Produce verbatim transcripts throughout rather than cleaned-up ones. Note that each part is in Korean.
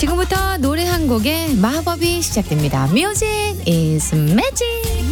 지금부터 노래 한 곡의 마법이 시작됩니다. Music is magic.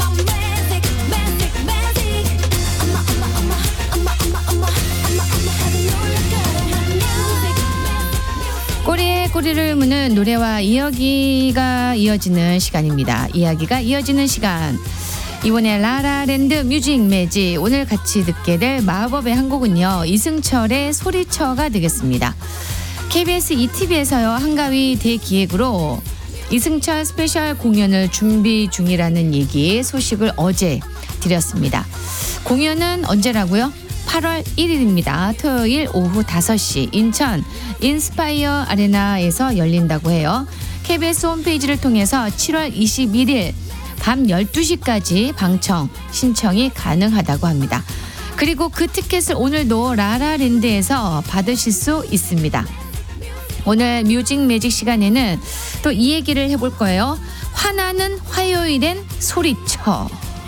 꼬리에 꼬리를 무는 노래와 이야기가 이어지는 시간입니다. 이야기가 이어지는 시간. 이번에 라라랜드 뮤직 매직, 오늘 같이 듣게 될 마법의 한 곡은요, 이승철의 소리쳐가 되겠습니다. 케이비에스 이티비에서요 한가위 대기획으로 이승철 스페셜 공연을 준비 중이라는 얘기 소식을 어제 드렸습니다. 공연은 언제라고요? 팔월 일일입니다. 토요일 오후 다섯 시 인천 인스파이어 아레나에서 열린다고 해요. 케이비에스 홈페이지를 통해서 칠월 이십일일 밤 열두 시까지 방청 신청이 가능하다고 합니다. 그리고 그 티켓을 오늘도 라라랜드에서 받으실 수 있습니다. 오늘 뮤직 매직 시간에는 또 이 얘기를 해볼 거예요. 화나는 화요일엔 소리쳐.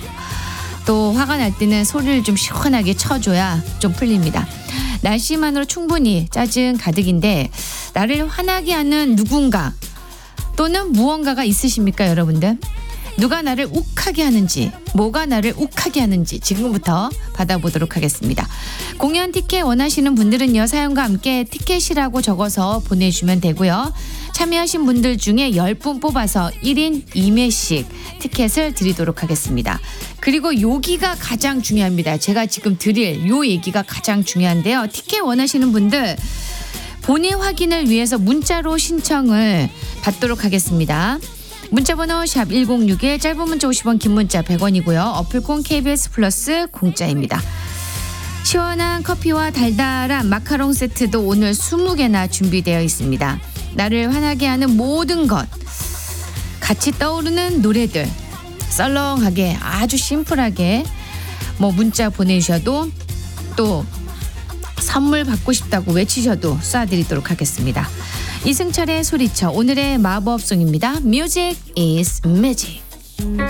또 화가 날 때는 소리를 좀 시원하게 쳐줘야 좀 풀립니다. 날씨만으로 충분히 짜증 가득인데 나를 화나게 하는 누군가 또는 무언가가 있으십니까, 여러분들? 누가 나를 욱하게 하는지, 뭐가 나를 욱하게 하는지 지금부터 받아보도록 하겠습니다. 공연 티켓 원하시는 분들은요, 사연과 함께 티켓이라고 적어서 보내주시면 되고요. 참여하신 분들 중에 열 분 뽑아서 일 인 이 매씩 티켓을 드리도록 하겠습니다. 그리고 여기가 가장 중요합니다. 제가 지금 드릴 요 얘기가 가장 중요한데요. 티켓 원하시는 분들 본인 확인을 위해서 문자로 신청을 받도록 하겠습니다. 문자번호 샵 일공육일, 짧은 문자 오십 원, 긴 문자 백 원이고요. 어플콘 케이비에스 플러스 공짜입니다. 시원한 커피와 달달한 마카롱 세트도 오늘 이십 개나 준비되어 있습니다. 나를 화나게 하는 모든 것, 같이 떠오르는 노래들 썰렁하게 아주 심플하게 뭐 문자 보내주셔도 또 선물 받고 싶다고 외치셔도 쏴드리도록 하겠습니다. 이승철의 소리쳐, 오늘의 마법송입니다. Music is magic.